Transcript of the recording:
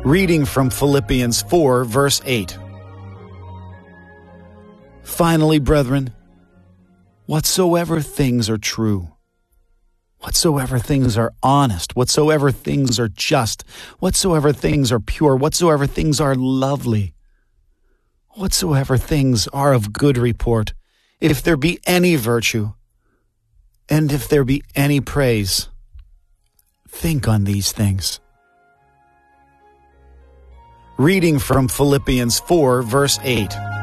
Reading from Philippians 4, verse 8. Finally, brethren, whatsoever things are true, whatsoever things are honest, whatsoever things are just, whatsoever things are pure, whatsoever things are lovely, whatsoever things are of good report, if there be any virtue, and if there be any praise, think on these things. Reading from Philippians 4, verse 8.